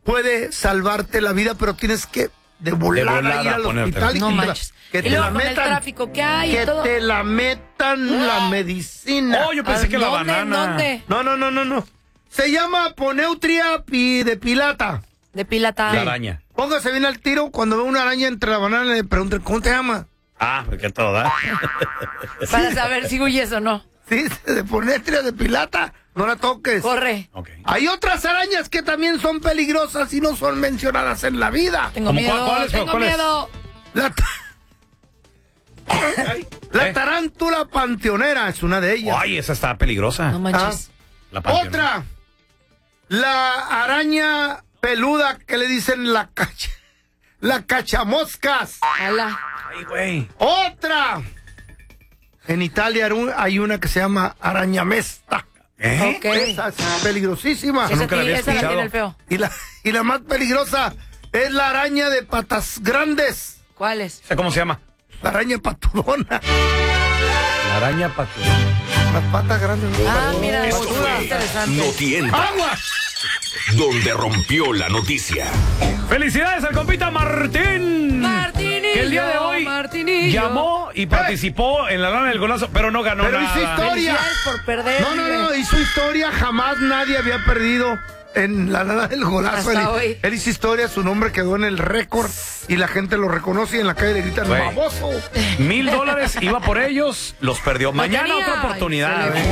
puede salvarte la vida, pero tienes que de volada ir al hospital No y manches. que Y te luego la con el metan. tráfico que hay y Que todo. te la metan la medicina. Oh, yo pensé que la banana. ¿Dónde? No. Se llama Poneutria de Pilata. De pilata. La araña. Póngase bien al tiro cuando ve una araña entre la banana y le pregunten, ¿cómo te llama? Ah, porque todo, ¿da? Para saber si huyes o no. Sí, de Poneutria de Pilata. No la toques. Corre. Ok. Hay otras arañas que también son peligrosas y no son mencionadas en la vida. Tengo ¿Cómo miedo. cuáles, Tengo cuáles? miedo. La tarántula panteonera es una de ellas. Ay, esa está peligrosa. No manches. La panteón. Otra, la araña peluda que le dicen la cachamoscas. Ala. Ay, güey. Otra, en Italia hay una que se llama araña mesta. ¿Eh? Ok. Esa es peligrosísima. Esa, nunca la había esa la escuchado. tiene el feo. Y la más peligrosa es la araña de patas grandes. ¿Cuál es? ¿Esa cómo se llama? La araña patudona. La araña patudona. Las patas grandes. Ah, mira, Esto es fue interesante. Notienta, ¡Agua! donde rompió la noticia. ¡Felicidades al compita Martín! Martinillo, Que el día de hoy Martinillo. llamó y participó en la lana del golazo, pero no ganó Pero nada. hizo historia. Felicidades por perder. No, hizo historia. Jamás nadie había perdido en la nada del golazo. Hasta hoy. Él hizo historia, su nombre quedó en el récord y la gente lo reconoce y en la calle le gritan Güey. baboso. $1,000 iba por ellos, los perdió. Mañana tenía. otra oportunidad. Ay, se le ¿eh?